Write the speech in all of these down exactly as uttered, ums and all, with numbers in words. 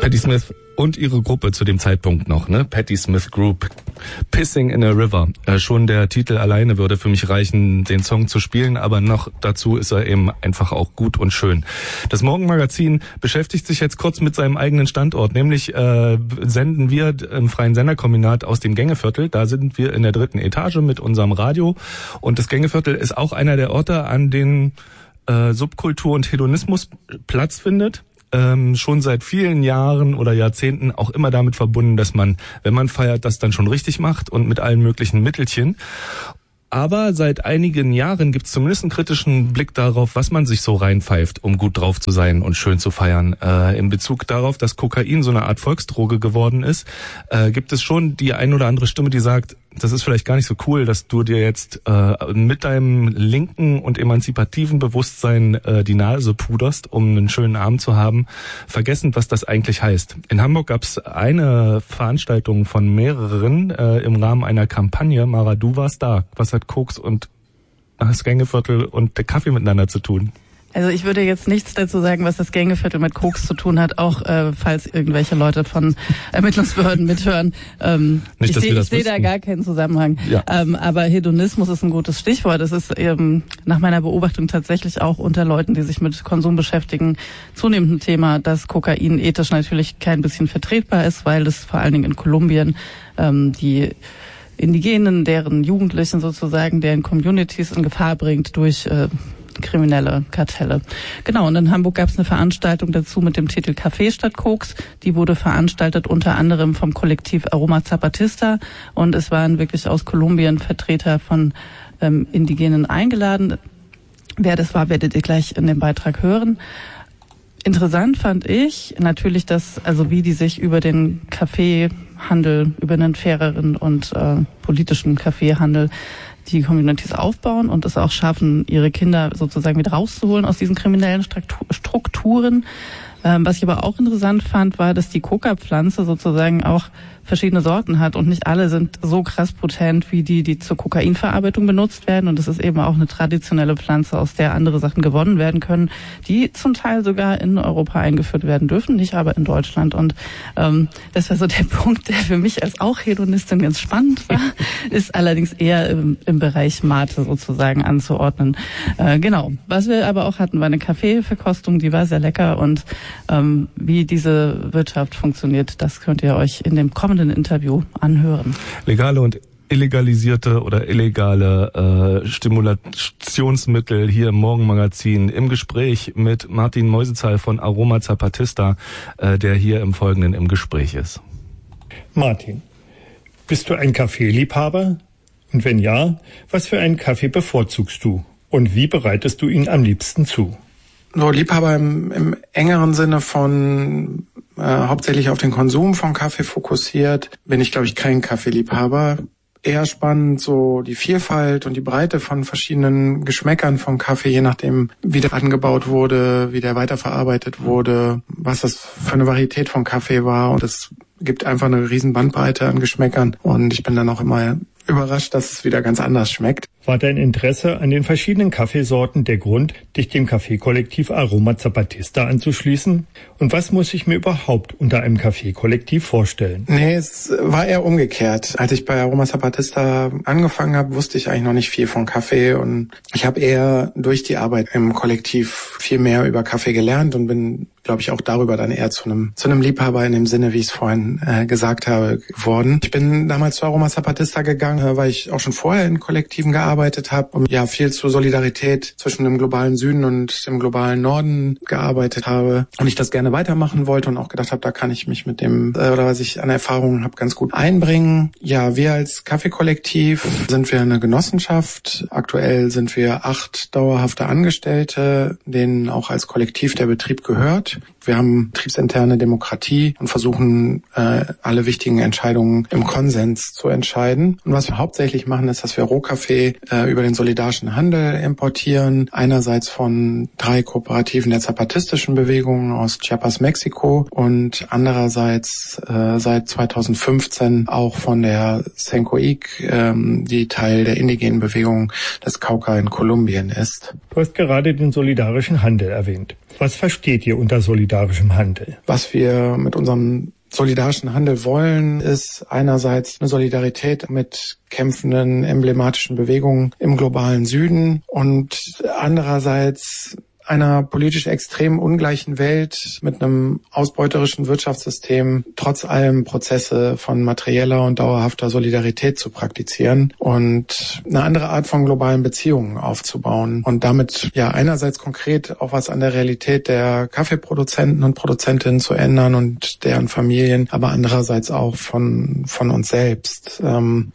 Patti Smith und ihre Gruppe zu dem Zeitpunkt noch, ne? Patti Smith Group, Pissing in a River. Äh, schon der Titel alleine würde für mich reichen, den Song zu spielen, aber noch dazu ist er eben einfach auch gut und schön. Das Morgenmagazin beschäftigt sich jetzt kurz mit seinem eigenen Standort, nämlich äh, senden wir im Freien Senderkombinat aus dem Gängeviertel. Da sind wir in der dritten Etage mit unserem Radio und das Gängeviertel ist auch einer der Orte, an denen äh, Subkultur und Hedonismus Platz findet. Ähm, schon seit vielen Jahren oder Jahrzehnten auch immer damit verbunden, dass man, wenn man feiert, das dann schon richtig macht und mit allen möglichen Mittelchen. Aber seit einigen Jahren gibt es zumindest einen kritischen Blick darauf, was man sich so reinpfeift, um gut drauf zu sein und schön zu feiern. Äh, in Bezug darauf, dass Kokain so eine Art Volksdroge geworden ist, äh, gibt es schon die ein oder andere Stimme, die sagt, das ist vielleicht gar nicht so cool, dass du dir jetzt äh, mit deinem linken und emanzipativen Bewusstsein äh, die Nase puderst, um einen schönen Abend zu haben, vergessend, was das eigentlich heißt. In Hamburg gab es eine Veranstaltung von mehreren äh, im Rahmen einer Kampagne. Mara, du warst da. Was hat Koks und das Gängeviertel und der Kaffee miteinander zu tun? Also ich würde jetzt nichts dazu sagen, was das Gängeviertel mit Koks zu tun hat, auch äh, falls irgendwelche Leute von Ermittlungsbehörden mithören. Ähm, Nicht, ich sehe seh da gar keinen Zusammenhang. Ja. Ähm, aber Hedonismus ist ein gutes Stichwort. Es ist ähm, nach meiner Beobachtung tatsächlich auch unter Leuten, die sich mit Konsum beschäftigen, zunehmend ein Thema, dass Kokain ethisch natürlich kein bisschen vertretbar ist, weil es vor allen Dingen in Kolumbien ähm, die Indigenen, deren Jugendlichen sozusagen, deren Communities in Gefahr bringt durch äh, kriminelle Kartelle. Genau, und in Hamburg gab es eine Veranstaltung dazu mit dem Titel Kaffee statt Koks. Die wurde veranstaltet unter anderem vom Kollektiv Aroma Zapatista und es waren wirklich aus Kolumbien Vertreter von ähm, Indigenen eingeladen. Wer das war, werdet ihr gleich in dem Beitrag hören. Interessant fand ich natürlich, dass, also wie die sich über den Kaffeehandel, über einen faireren und äh, politischen Kaffeehandel die Communities aufbauen und es auch schaffen, ihre Kinder sozusagen wieder rauszuholen aus diesen kriminellen Strukturen. Ähm, was ich aber auch interessant fand, war, dass die Coca-Pflanze sozusagen auch verschiedene Sorten hat und nicht alle sind so krass potent wie die, die zur Kokainverarbeitung benutzt werden. Und es ist eben auch eine traditionelle Pflanze, aus der andere Sachen gewonnen werden können, die zum Teil sogar in Europa eingeführt werden dürfen, nicht aber in Deutschland. Und ähm, das war so der Punkt, der für mich als auch Hedonistin ganz spannend war, ist allerdings eher im, im Bereich Mate sozusagen anzuordnen. Äh, genau. Was wir aber auch hatten, war eine Kaffeeverkostung, die war sehr lecker und ähm, wie diese Wirtschaft funktioniert, das könnt ihr euch in dem kommenden Interview anhören. Legale und illegalisierte oder illegale äh, Stimulationsmittel hier im Morgenmagazin im Gespräch mit Martin Meusezahl von Aroma Zapatista, äh, der hier im Folgenden im Gespräch ist. Martin, bist du ein Kaffeeliebhaber? Und wenn ja, was für einen Kaffee bevorzugst du? Und wie bereitest du ihn am liebsten zu? So Liebhaber im, im engeren Sinne von äh, hauptsächlich auf den Konsum von Kaffee fokussiert, bin ich, glaube ich, kein Kaffeeliebhaber. Eher spannend so die Vielfalt und die Breite von verschiedenen Geschmäckern von Kaffee, je nachdem, wie der angebaut wurde, wie der weiterverarbeitet wurde, was das für eine Varietät von Kaffee war. Und es gibt einfach eine riesen Bandbreite an Geschmäckern. Und ich bin dann auch immer überrascht, dass es wieder ganz anders schmeckt. War dein Interesse an den verschiedenen Kaffeesorten der Grund, dich dem Kaffeekollektiv Aroma Zapatista anzuschließen? Und was muss ich mir überhaupt unter einem Kaffeekollektiv vorstellen? Nee, es war eher umgekehrt. Als ich bei Aroma Zapatista angefangen habe, wusste ich eigentlich noch nicht viel von Kaffee und ich habe eher durch die Arbeit im Kollektiv viel mehr über Kaffee gelernt und bin, glaube ich, auch darüber dann eher zu einem zu einem Liebhaber in dem Sinne, wie ich es vorhin äh, gesagt habe, geworden. Ich bin damals zu Aroma Zapatista gegangen, äh, weil ich auch schon vorher in Kollektiven gearbeitet habe und ja viel zur Solidarität zwischen dem globalen Süden und dem globalen Norden gearbeitet habe und ich das gerne weitermachen wollte und auch gedacht habe, da kann ich mich mit dem äh, oder was ich an Erfahrungen habe ganz gut einbringen. Ja, wir als Kaffeekollektiv sind wir eine Genossenschaft. Aktuell sind wir acht dauerhafte Angestellte, denen auch als Kollektiv der Betrieb gehört. Wir haben betriebsinterne Demokratie und versuchen, äh, alle wichtigen Entscheidungen im Konsens zu entscheiden. Und was wir hauptsächlich machen, ist, dass wir Rohkaffee äh, über den solidarischen Handel importieren. Einerseits von drei Kooperativen der zapatistischen Bewegung aus Chiapas, Mexiko und andererseits äh, seit zweitausendfünfzehn auch von der Sencoic, ähm, die Teil der indigenen Bewegung des Cauca in Kolumbien ist. Du hast gerade den solidarischen Handel erwähnt. Was versteht ihr unter solidarischem Handel? Was wir mit unserem solidarischen Handel wollen, ist einerseits eine Solidarität mit kämpfenden, emblematischen Bewegungen im globalen Süden und andererseits einer politisch extrem ungleichen Welt mit einem ausbeuterischen Wirtschaftssystem trotz allem Prozesse von materieller und dauerhafter Solidarität zu praktizieren und eine andere Art von globalen Beziehungen aufzubauen und damit ja einerseits konkret auch was an der Realität der Kaffeeproduzenten und Produzentinnen zu ändern und deren Familien, aber andererseits auch von von uns selbst. Und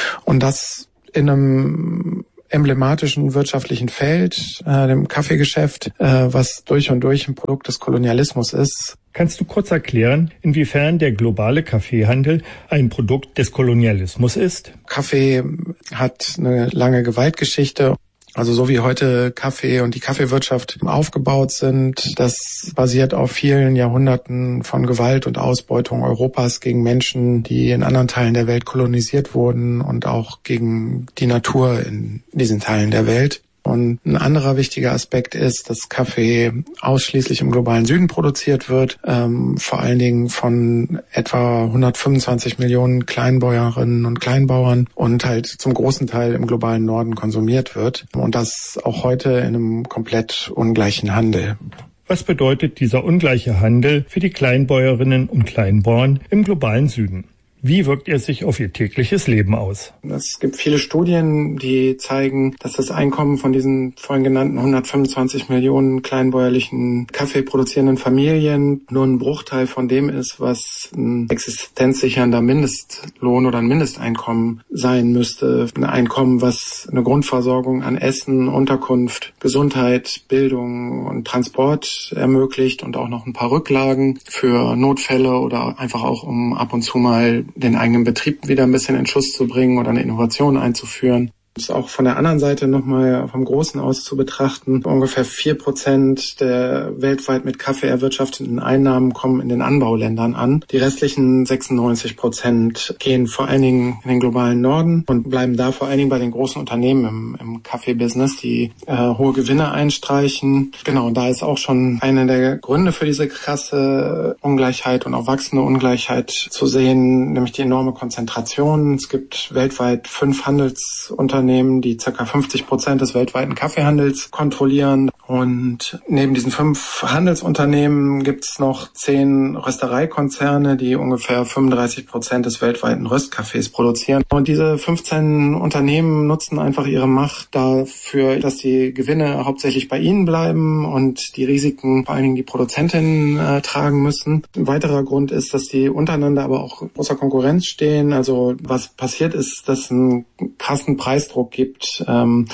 das in einem emblematischen wirtschaftlichen Feld, äh, dem Kaffeegeschäft, äh, was durch und durch ein Produkt des Kolonialismus ist. Kannst du kurz erklären, inwiefern der globale Kaffeehandel ein Produkt des Kolonialismus ist? Kaffee hat eine lange Gewaltgeschichte. Also so wie heute Kaffee und die Kaffeewirtschaft aufgebaut sind, das basiert auf vielen Jahrhunderten von Gewalt und Ausbeutung Europas gegen Menschen, die in anderen Teilen der Welt kolonisiert wurden und auch gegen die Natur in diesen Teilen der Welt. Und ein anderer wichtiger Aspekt ist, dass Kaffee ausschließlich im globalen Süden produziert wird, ähm, vor allen Dingen von etwa hundertfünfundzwanzig Millionen Kleinbäuerinnen und Kleinbauern und halt zum großen Teil im globalen Norden konsumiert wird. Und das auch heute in einem komplett ungleichen Handel. Was bedeutet dieser ungleiche Handel für die Kleinbäuerinnen und Kleinbauern im globalen Süden? Wie wirkt er sich auf ihr tägliches Leben aus? Es gibt viele Studien, die zeigen, dass das Einkommen von diesen vorhin genannten hundertfünfundzwanzig Millionen kleinbäuerlichen Kaffee produzierenden Familien nur ein Bruchteil von dem ist, was ein existenzsichernder Mindestlohn oder ein Mindesteinkommen sein müsste. Ein Einkommen, was eine Grundversorgung an Essen, Unterkunft, Gesundheit, Bildung und Transport ermöglicht und auch noch ein paar Rücklagen für Notfälle oder einfach auch um ab und zu mal den eigenen Betrieb wieder ein bisschen in Schuss zu bringen oder eine Innovation einzuführen. Das ist auch von der anderen Seite nochmal vom Großen aus zu betrachten. Ungefähr vier Prozent der weltweit mit Kaffee erwirtschafteten Einnahmen kommen in den Anbauländern an. Die restlichen sechsundneunzig Prozent gehen vor allen Dingen in den globalen Norden und bleiben da vor allen Dingen bei den großen Unternehmen im, im Kaffee-Business, die äh, hohe Gewinne einstreichen. Genau, und da ist auch schon einer der Gründe für diese krasse Ungleichheit und auch wachsende Ungleichheit zu sehen, nämlich die enorme Konzentration. Es gibt weltweit fünf Handelsunternehmen, die ca. fünfzig Prozent des weltweiten Kaffeehandels kontrollieren. Und neben diesen fünf Handelsunternehmen gibt es noch zehn Röstereikonzerne, die ungefähr fünfunddreißig Prozent des weltweiten Röstkaffees produzieren. Und diese fünfzehn Unternehmen nutzen einfach ihre Macht dafür, dass die Gewinne hauptsächlich bei ihnen bleiben und die Risiken vor allen Dingen die Produzentinnen äh, tragen müssen. Ein weiterer Grund ist, dass die untereinander aber auch außer Konkurrenz stehen. Also was passiert ist, dass einen krassen Preisdruck gibt ähm,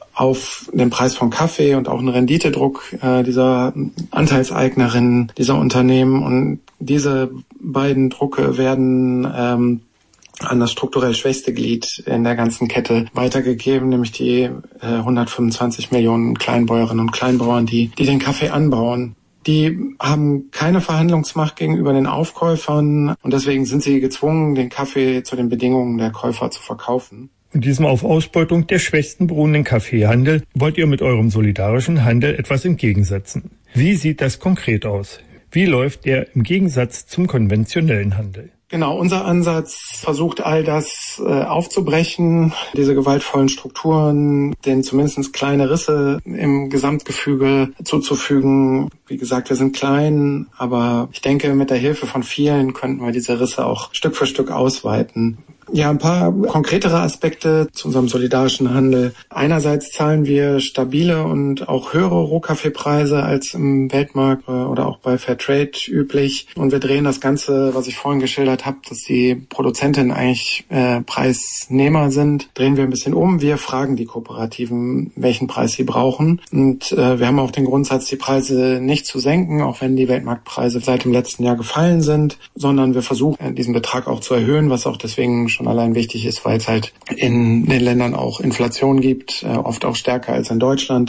auf den Preis von Kaffee und auch einen Renditedruck äh, dieser Anteilseignerinnen dieser Unternehmen. Und diese beiden Drucke werden ähm, an das strukturell schwächste Glied in der ganzen Kette weitergegeben, nämlich die äh, hundertfünfundzwanzig Millionen Kleinbäuerinnen und Kleinbauern, die, die den Kaffee anbauen. Die haben keine Verhandlungsmacht gegenüber den Aufkäufern und deswegen sind sie gezwungen, den Kaffee zu den Bedingungen der Käufer zu verkaufen. Und diesem auf Ausbeutung der schwächsten beruhenden Kaffeehandel wollt ihr mit eurem solidarischen Handel etwas entgegensetzen. Wie sieht das konkret aus? Wie läuft der im Gegensatz zum konventionellen Handel? Genau, unser Ansatz versucht all das äh, aufzubrechen, diese gewaltvollen Strukturen, denen zumindest kleine Risse im Gesamtgefüge zuzufügen. Wie gesagt, wir sind klein, aber ich denke, mit der Hilfe von vielen könnten wir diese Risse auch Stück für Stück ausweiten. Ja, ein paar konkretere Aspekte zu unserem solidarischen Handel. Einerseits zahlen wir stabile und auch höhere Rohkaffeepreise als im Weltmarkt oder auch bei Fairtrade üblich. Und wir drehen das Ganze, was ich vorhin geschildert habe, dass die Produzentinnen eigentlich äh, Preisnehmer sind, drehen wir ein bisschen um. Wir fragen die Kooperativen, welchen Preis sie brauchen. Und äh, wir haben auch den Grundsatz, die Preise nicht zu senken, auch wenn die Weltmarktpreise seit dem letzten Jahr gefallen sind, sondern wir versuchen, diesen Betrag auch zu erhöhen, was auch deswegen schon allein wichtig ist, weil es halt in den Ländern auch Inflation gibt, äh, oft auch stärker als in Deutschland.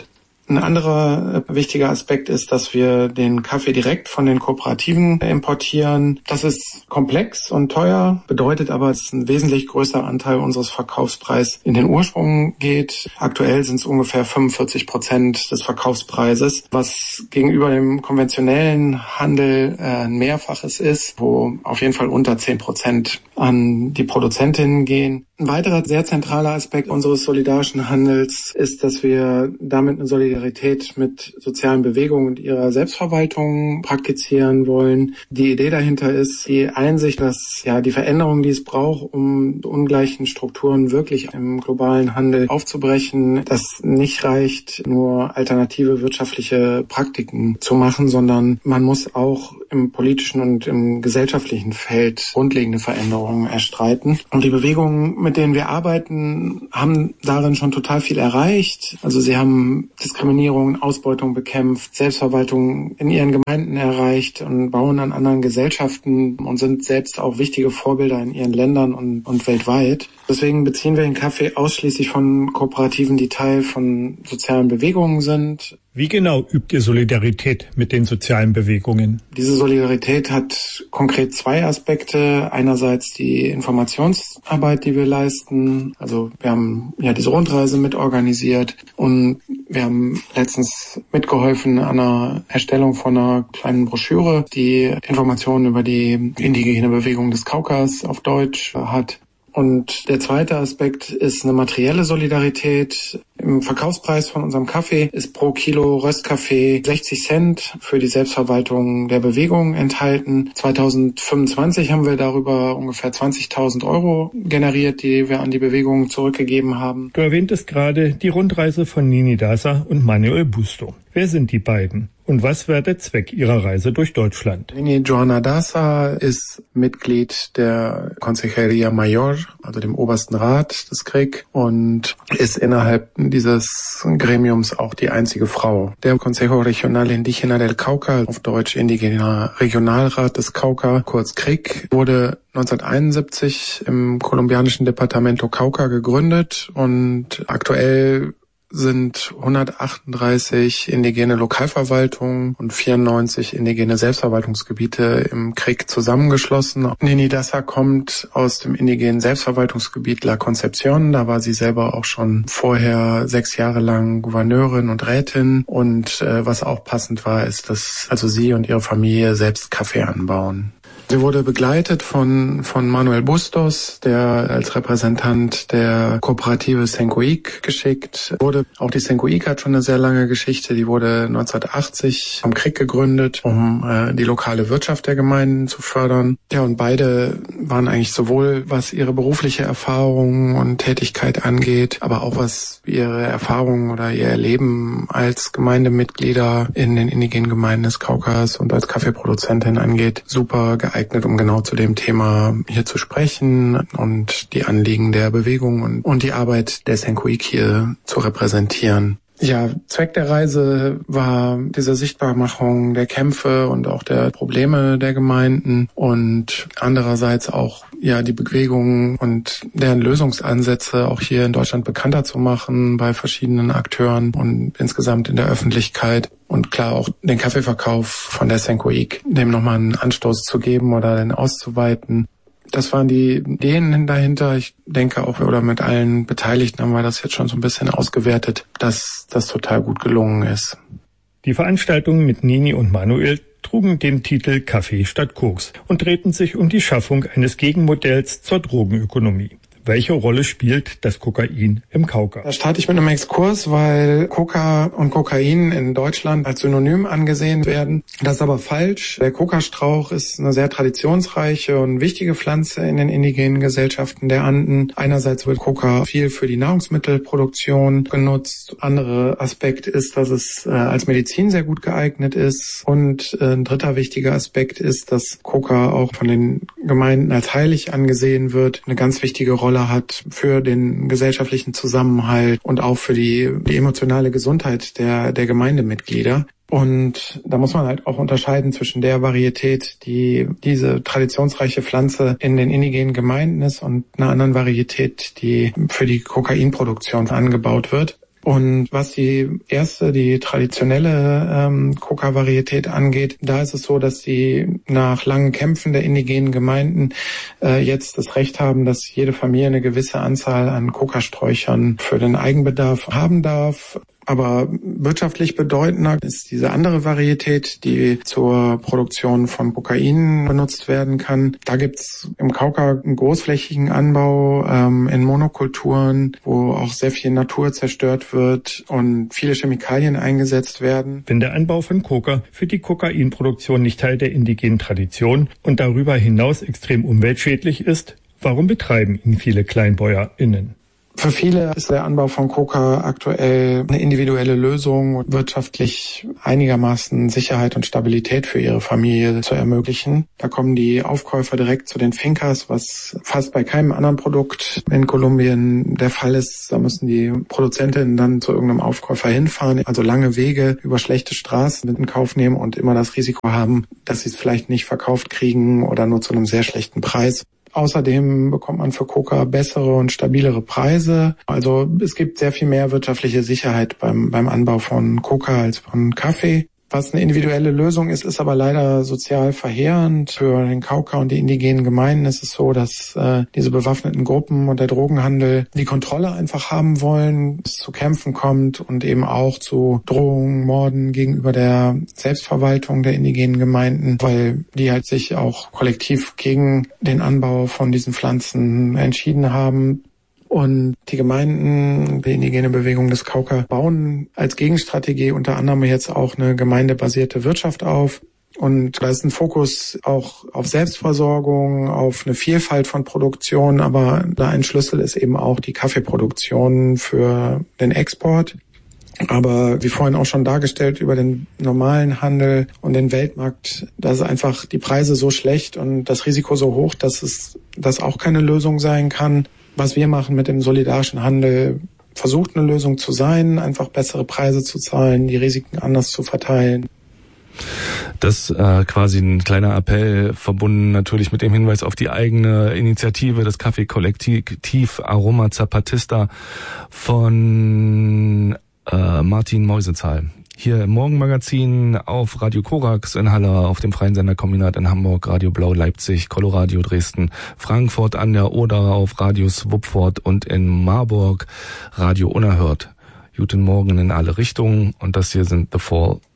Ein anderer wichtiger Aspekt ist, dass wir den Kaffee direkt von den Kooperativen importieren. Das ist komplex und teuer, bedeutet aber, dass ein wesentlich größerer Anteil unseres Verkaufspreises in den Ursprung geht. Aktuell sind es ungefähr fünfundvierzig Prozent des Verkaufspreises, was gegenüber dem konventionellen Handel ein Mehrfaches ist, wo auf jeden Fall unter zehn Prozent an die Produzentinnen gehen. Ein weiterer sehr zentraler Aspekt unseres solidarischen Handels ist, dass wir damit eine Solidarität mit sozialen Bewegungen und ihrer Selbstverwaltung praktizieren wollen. Die Idee dahinter ist die Einsicht, dass ja die Veränderung, die es braucht, um ungleichen Strukturen wirklich im globalen Handel aufzubrechen, dass nicht reicht, nur alternative wirtschaftliche Praktiken zu machen, sondern man muss auch im politischen und im gesellschaftlichen Feld grundlegende Veränderungen erstreiten. Und die Bewegungen, mit denen wir arbeiten, haben darin schon total viel erreicht. Also sie haben Diskriminierung, Ausbeutung bekämpft, Selbstverwaltung in ihren Gemeinden erreicht und bauen an anderen Gesellschaften und sind selbst auch wichtige Vorbilder in ihren Ländern und, und weltweit. Deswegen beziehen wir den Kaffee ausschließlich von Kooperativen, die Teil von sozialen Bewegungen sind. Wie genau übt ihr Solidarität mit den sozialen Bewegungen? Diese Solidarität hat konkret zwei Aspekte. Einerseits die Informationsarbeit, die wir leisten. Also wir haben ja diese Rundreise mitorganisiert und wir haben letztens mitgeholfen an der Erstellung von einer kleinen Broschüre, die Informationen über die indigene Bewegung des Kaukas auf Deutsch hat. Und der zweite Aspekt ist eine materielle Solidarität. Im Verkaufspreis von unserem Kaffee ist pro Kilo Röstkaffee sechzig Cent für die Selbstverwaltung der Bewegung enthalten. zwanzig fünfundzwanzig haben wir darüber ungefähr zwanzigtausend Euro generiert, die wir an die Bewegung zurückgegeben haben. Du erwähntest gerade die Rundreise von Nini Dasa und Manuel Busto. Wer sind die beiden? Und was wäre der Zweck ihrer Reise durch Deutschland? Nini Joana Dasa ist Mitglied der Consejería Mayor, also dem obersten Rat des C R I C, und ist innerhalb dieses Gremiums auch die einzige Frau. Der Consejo Regional Indígena del Cauca, auf Deutsch Indigener Regionalrat des Cauca, kurz C R I C, wurde neunzehnhunderteinundsiebzig im kolumbianischen Departamento Cauca gegründet und aktuell sind hundertachtunddreißig indigene Lokalverwaltungen und vierundneunzig indigene Selbstverwaltungsgebiete im C R I C zusammengeschlossen. Nini Dasa kommt aus dem indigenen Selbstverwaltungsgebiet La Concepción. Da war sie selber auch schon vorher sechs Jahre lang Gouverneurin und Rätin. Und äh, was auch passend war, ist, dass also sie und ihre Familie selbst Kaffee anbauen. Sie wurde begleitet von von Manuel Bustos, der als Repräsentant der Kooperative Sencoic geschickt wurde. Auch die Sencoic hat schon eine sehr lange Geschichte. Die wurde neunzehnhundertachtzig vom C R I C gegründet, um äh, die lokale Wirtschaft der Gemeinden zu fördern. Ja, und beide waren eigentlich sowohl, was ihre berufliche Erfahrung und Tätigkeit angeht, aber auch was ihre Erfahrungen oder ihr Erleben als Gemeindemitglieder in den indigenen Gemeinden des Kaukas und als Kaffeeproduzentin angeht, super geeignet, um genau zu dem Thema hier zu sprechen und die Anliegen der Bewegung und, und die Arbeit der Sencoic hier zu repräsentieren. Ja, Zweck der Reise war diese Sichtbarmachung der Kämpfe und auch der Probleme der Gemeinden und andererseits auch ja die Bewegung und deren Lösungsansätze auch hier in Deutschland bekannter zu machen bei verschiedenen Akteuren und insgesamt in der Öffentlichkeit. Und klar auch den Kaffeeverkauf von der Sencoic, dem nochmal einen Anstoß zu geben oder den auszuweiten. Das waren die Ideen dahinter. Ich denke auch, oder mit allen Beteiligten haben wir das jetzt schon so ein bisschen ausgewertet, dass das total gut gelungen ist. Die Veranstaltungen mit Nini und Manuel trugen den Titel Kaffee statt Koks und drehten sich um die Schaffung eines Gegenmodells zur Drogenökonomie. Welche Rolle spielt das Kokain im Kauka? Da starte ich mit einem Exkurs, weil Coca und Kokain in Deutschland als Synonym angesehen werden. Das ist aber falsch. Der Kokastrauch ist eine sehr traditionsreiche und wichtige Pflanze in den indigenen Gesellschaften der Anden. Einerseits wird Coca viel für die Nahrungsmittelproduktion genutzt. Anderer Aspekt ist, dass es äh, als Medizin sehr gut geeignet ist. Und äh, ein dritter wichtiger Aspekt ist, dass Coca auch von den Gemeinden als heilig angesehen wird. Eine ganz wichtige Rolle hat für den gesellschaftlichen Zusammenhalt und auch für die, die emotionale Gesundheit der, der Gemeindemitglieder. Und da muss man halt auch unterscheiden zwischen der Varietät, die diese traditionsreiche Pflanze in den indigenen Gemeinden ist, und einer anderen Varietät, die für die Kokainproduktion angebaut wird. Und was die erste, die traditionelle ähm, Coca-Varietät angeht, da ist es so, dass sie nach langen Kämpfen der indigenen Gemeinden äh, jetzt das Recht haben, dass jede Familie eine gewisse Anzahl an Coca-Sträuchern für den Eigenbedarf haben darf. Aber wirtschaftlich bedeutender ist diese andere Varietät, die zur Produktion von Kokain benutzt werden kann. Da gibt's im Cauca einen großflächigen Anbau ähm, in Monokulturen, wo auch sehr viel Natur zerstört wird und viele Chemikalien eingesetzt werden. Wenn der Anbau von Coca für die Kokainproduktion nicht Teil der indigenen Tradition und darüber hinaus extrem umweltschädlich ist, warum betreiben ihn viele KleinbäuerInnen? Für viele ist der Anbau von Coca aktuell eine individuelle Lösung, wirtschaftlich einigermaßen Sicherheit und Stabilität für ihre Familie zu ermöglichen. Da kommen die Aufkäufer direkt zu den Fincas, was fast bei keinem anderen Produkt in Kolumbien der Fall ist. Da müssen die Produzentinnen dann zu irgendeinem Aufkäufer hinfahren, also lange Wege über schlechte Straßen in Kauf nehmen und immer das Risiko haben, dass sie es vielleicht nicht verkauft kriegen oder nur zu einem sehr schlechten Preis. Außerdem bekommt man für Coca bessere und stabilere Preise. Also es gibt sehr viel mehr wirtschaftliche Sicherheit beim, beim Anbau von Coca als von Kaffee. Was eine individuelle Lösung ist, ist aber leider sozial verheerend. Für den Cauca und die indigenen Gemeinden ist es so, dass äh, diese bewaffneten Gruppen und der Drogenhandel die Kontrolle einfach haben wollen, es zu Kämpfen kommt und eben auch zu Drohungen, Morden gegenüber der Selbstverwaltung der indigenen Gemeinden, weil die halt sich auch kollektiv gegen den Anbau von diesen Pflanzen entschieden haben. Und die Gemeinden, die indigene Bewegung des Cauca, bauen als Gegenstrategie unter anderem jetzt auch eine gemeindebasierte Wirtschaft auf. Und da ist ein Fokus auch auf Selbstversorgung, auf eine Vielfalt von Produktionen, aber ein Schlüssel ist eben auch die Kaffeeproduktion für den Export. Aber wie vorhin auch schon dargestellt, über den normalen Handel und den Weltmarkt, da ist einfach die Preise so schlecht und das Risiko so hoch, dass es das auch keine Lösung sein kann. Was wir machen mit dem solidarischen Handel, versucht eine Lösung zu sein, einfach bessere Preise zu zahlen, die Risiken anders zu verteilen. Das äh, quasi ein kleiner Appell, verbunden natürlich mit dem Hinweis auf die eigene Initiative, das Kaffeekollektiv Aroma Zapatista von äh, Martin Meusezahl. Hier im Morgenmagazin auf Radio Korax in Halle, auf dem Freien Sender Kombinat in Hamburg, Radio Blau Leipzig, Coloradio Dresden, Frankfurt an der Oder auf Radio Swupfort und in Marburg Radio Unerhört. Guten Morgen in alle Richtungen und das hier sind The Fall